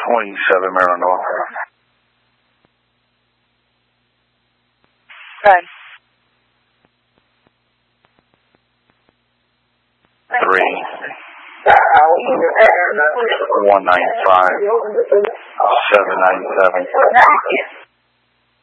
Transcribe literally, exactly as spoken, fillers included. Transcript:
twenty-seven Maryland North. Good. Three. One nine five. Seven nine seven.